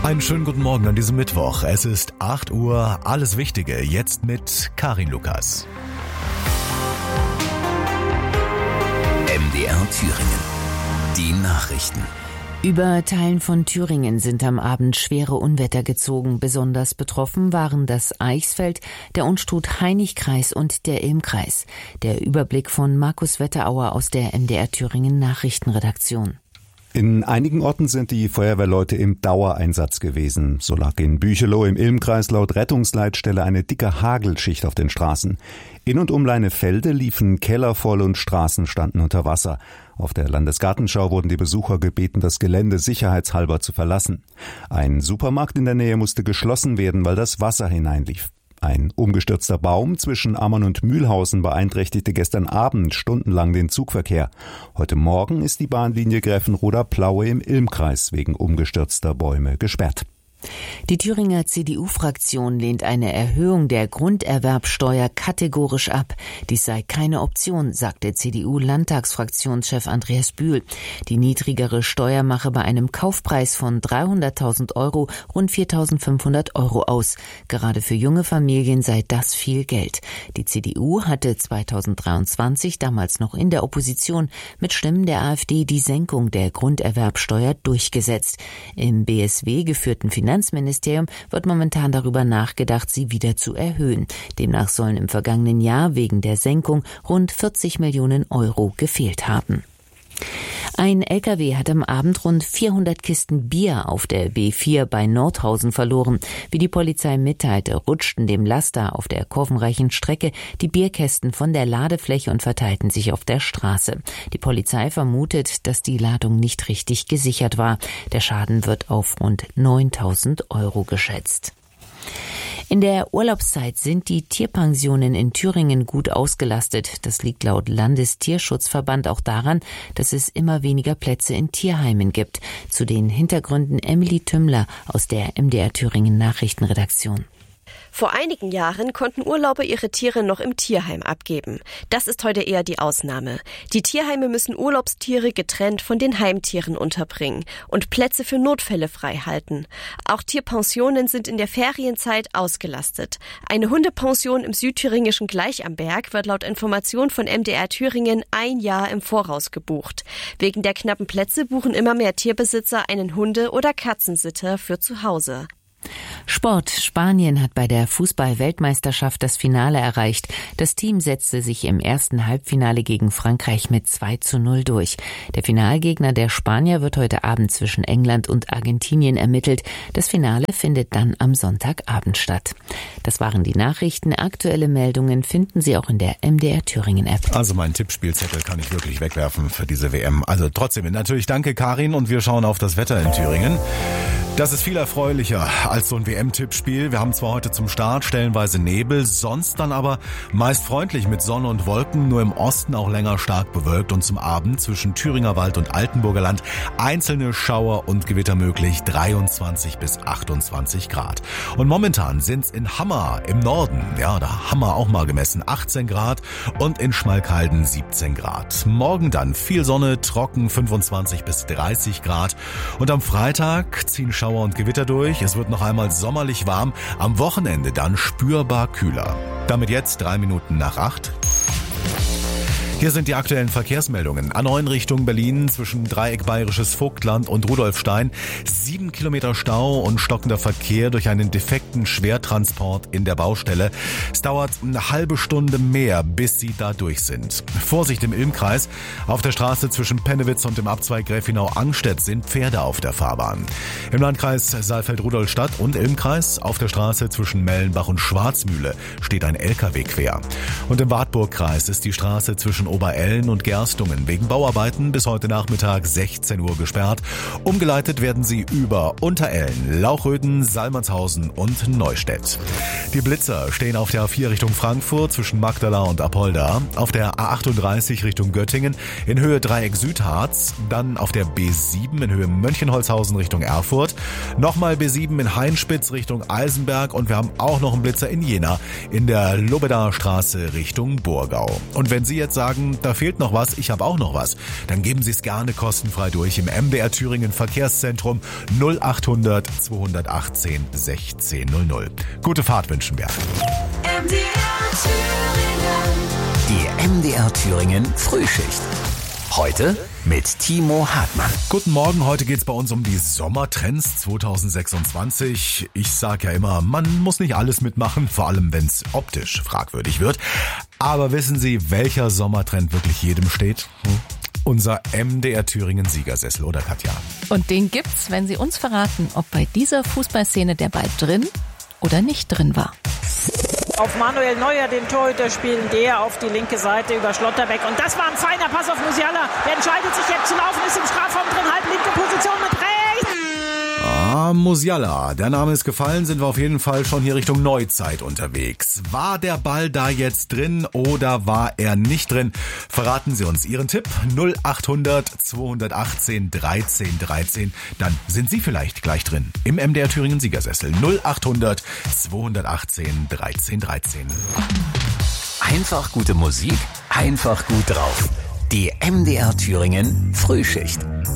Einen schönen guten Morgen an diesem Mittwoch. Es ist 8 Uhr. Alles Wichtige jetzt mit Karin Lukas. MDR Thüringen. Die Nachrichten. Über Teilen von Thüringen sind am Abend schwere Unwetter gezogen. Besonders betroffen waren das Eichsfeld, der Unstrut-Hainich-Kreis und der Ilm-Kreis. Der Überblick von Markus Wetterauer aus der MDR Thüringen Nachrichtenredaktion. In einigen Orten sind die Feuerwehrleute im Dauereinsatz gewesen. So lag in Büchelow im Ilm-Kreis laut Rettungsleitstelle eine dicke Hagelschicht auf den Straßen. In und um Leinefelde liefen Keller voll und Straßen standen unter Wasser. Auf der Landesgartenschau wurden die Besucher gebeten, das Gelände sicherheitshalber zu verlassen. Ein Supermarkt in der Nähe musste geschlossen werden, weil das Wasser hineinlief. Ein umgestürzter Baum zwischen Ammern und Mühlhausen beeinträchtigte gestern Abend stundenlang den Zugverkehr. Heute Morgen ist die Bahnlinie Gräfenroda-Plaue im Ilm-Kreis wegen umgestürzter Bäume gesperrt. Die Thüringer CDU-Fraktion lehnt eine Erhöhung der Grunderwerbsteuer kategorisch ab. Dies sei keine Option, sagte CDU-Landtagsfraktionschef Andreas Bühl. Die niedrigere Steuer mache bei einem Kaufpreis von 300.000 Euro rund 4.500 Euro aus. Gerade für junge Familien sei das viel Geld. Die CDU hatte 2023, damals noch in der Opposition, mit Stimmen der AfD die Senkung der Grunderwerbsteuer durchgesetzt. Im BSW geführten Finanzministerium wird momentan darüber nachgedacht, sie wieder zu erhöhen. Demnach sollen im vergangenen Jahr wegen der Senkung rund 40 Millionen Euro gefehlt haben. Ein LKW hat am Abend rund 400 Kisten Bier auf der B4 bei Nordhausen verloren. Wie die Polizei mitteilte, rutschten dem Laster auf der kurvenreichen Strecke die Bierkästen von der Ladefläche und verteilten sich auf der Straße. Die Polizei vermutet, dass die Ladung nicht richtig gesichert war. Der Schaden wird auf rund 9.000 Euro geschätzt. In der Urlaubszeit sind die Tierpensionen in Thüringen gut ausgelastet. Das liegt laut Landestierschutzverband auch daran, dass es immer weniger Plätze in Tierheimen gibt. Zu den Hintergründen Emily Tümmler aus der MDR Thüringen Nachrichtenredaktion. Vor einigen Jahren konnten Urlauber ihre Tiere noch im Tierheim abgeben. Das ist heute eher die Ausnahme. Die Tierheime müssen Urlaubstiere getrennt von den Heimtieren unterbringen und Plätze für Notfälle frei halten. Auch Tierpensionen sind in der Ferienzeit ausgelastet. Eine Hundepension im südthüringischen Gleich am Berg wird laut Information von MDR Thüringen ein Jahr im Voraus gebucht. Wegen der knappen Plätze buchen immer mehr Tierbesitzer einen Hunde- oder Katzensitter für zu Hause. Sport. Spanien hat bei der Fußball-Weltmeisterschaft das Finale erreicht. Das Team setzte sich im ersten Halbfinale gegen Frankreich mit 2:0 durch. Der Finalgegner der Spanier wird heute Abend zwischen England und Argentinien ermittelt. Das Finale findet dann am Sonntagabend statt. Das waren die Nachrichten. Aktuelle Meldungen finden Sie auch in der MDR Thüringen App. Also meinen Tippspielzettel kann ich wirklich wegwerfen für diese WM. Also trotzdem natürlich danke Karin und wir schauen auf das Wetter in Thüringen. Das ist viel erfreulicher als so ein WM-Tippspiel. Wir haben zwar heute zum Start stellenweise Nebel, sonst dann aber meist freundlich mit Sonne und Wolken, nur im Osten auch länger stark bewölkt und zum Abend zwischen Thüringer Wald und Altenburger Land einzelne Schauer und Gewitter möglich, 23 bis 28 Grad. Und momentan sind's in Hammer im Norden, ja, da haben wir auch mal gemessen, 18 Grad und in Schmalkalden 17 Grad. Morgen dann viel Sonne, trocken, 25 bis 30 Grad und am Freitag ziehen Schauer und Gewitter durch. Es wird noch einmal sommerlich warm. Am Wochenende dann spürbar kühler. Damit jetzt 3 Minuten nach 8. Hier sind die aktuellen Verkehrsmeldungen. A9 Richtung Berlin zwischen Dreieck Bayerisches Vogtland und Rudolfstein. 7 Kilometer Stau und stockender Verkehr durch einen defekten Schwertransport in der Baustelle. Es dauert eine halbe Stunde mehr, bis Sie da durch sind. Vorsicht im Ilm-Kreis. Auf der Straße zwischen Pennewitz und dem Abzweig Gräfenau-Angstedt sind Pferde auf der Fahrbahn. Im Landkreis Saalfeld-Rudolstadt und Ilm-Kreis auf der Straße zwischen Mellenbach und Schwarzmühle steht ein LKW quer. Und im Wartburgkreis ist die Straße zwischen Oberellen und Gerstungen wegen Bauarbeiten bis heute Nachmittag 16 Uhr gesperrt. Umgeleitet werden sie über Unterellen, Lauchröden, Salmannshausen und Neustädt. Die Blitzer stehen auf der A4 Richtung Frankfurt zwischen Magdala und Apolda, auf der A38 Richtung Göttingen in Höhe Dreieck Südharz, dann auf der B7 in Höhe Mönchenholzhausen Richtung Erfurt, nochmal B7 in Heinspitz Richtung Eisenberg und wir haben auch noch einen Blitzer in Jena in der Lobedaer Straße Richtung Burgau. Und wenn Sie jetzt sagen, sagen, da fehlt noch was, ich habe auch noch was, dann geben Sie es gerne kostenfrei durch im MDR Thüringen Verkehrszentrum 0800 218 1600. Gute Fahrt wünschen wir. Die MDR Thüringen Frühschicht. Heute mit Timo Hartmann. Guten Morgen, heute geht's bei uns um die Sommertrends 2026. Ich sage ja immer, man muss nicht alles mitmachen, vor allem wenn's optisch fragwürdig wird. Aber wissen Sie, welcher Sommertrend wirklich jedem steht? Unser MDR Thüringen Siegersessel, oder Katja? Und den gibt's, wenn Sie uns verraten, ob bei dieser Fußballszene der Ball drin oder nicht drin war. Auf Manuel Neuer, den Torhüter, spielen der auf die linke Seite über Schlotterbeck. Und das war ein feiner Pass auf Musiala. Der entscheidet sich jetzt zu laufen, ist im Strafraum drin, halb linke Position mit rechts. Musiala, der Name ist gefallen, sind wir auf jeden Fall schon hier Richtung Neuzeit unterwegs. War der Ball da jetzt drin oder war er nicht drin? Verraten Sie uns Ihren Tipp 0800 218 13 13. Dann sind Sie vielleicht gleich drin im MDR Thüringen Siegersessel 0800 218 13 13. Einfach gute Musik, einfach gut drauf. Die MDR Thüringen Frühschicht.